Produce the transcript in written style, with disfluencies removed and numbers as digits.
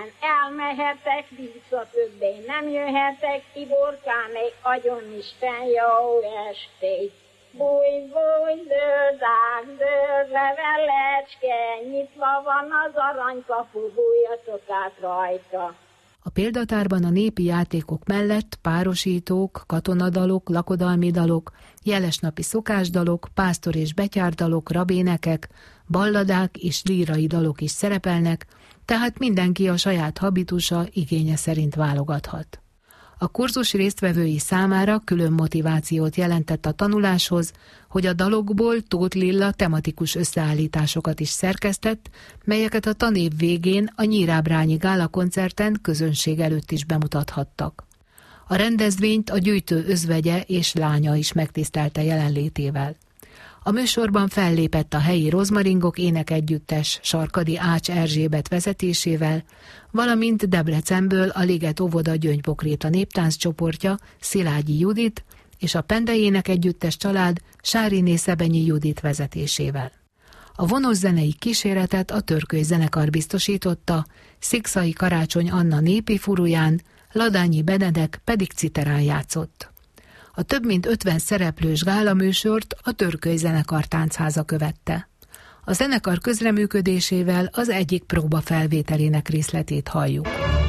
Isten, elmehetek vissza többé, nem jöhetek, Tiborkám, egy agyonisten, jó estét. Bújj, bújj, zöldág, zöld levelecske, nyitva van az aranykapu, bújjatok át rajta. A példatárban a népi játékok mellett párosítók, katonadalok, lakodalmi dalok, jelesnapi szokásdalok, pásztor és betyárdalok, rabénekek, balladák és lírai dalok is szerepelnek, tehát mindenki a saját habitusa, igénye szerint válogathat. A kurzus résztvevői számára külön motivációt jelentett a tanuláshoz, hogy a dalokból Tóth Lilla tematikus összeállításokat is szerkesztett, melyeket a tanév végén a Nyírábrányi Gála koncerten közönség előtt is bemutathattak. A rendezvényt a gyűjtő özvegye és lánya is megtisztelte jelenlétével. A műsorban fellépett a helyi Rozmaringok énekegyüttes Sarkadi Ács Erzsébet vezetésével, valamint Debrecenből a Liget óvoda Gyöngypokréta néptánc csoportja Szilágyi Judit és a Pendei énekegyüttes család Sáriné Szebenyi Judit vezetésével. A vonós zenei kíséretet a Törköly zenekar biztosította, Szikszai Karácsony Anna népi furuján, Ladányi Benedek pedig citerán játszott. A több mint 50 szereplős gálaműsort a Törköly zenekar táncháza követte. A zenekar közreműködésével az egyik próba felvételének részletét halljuk.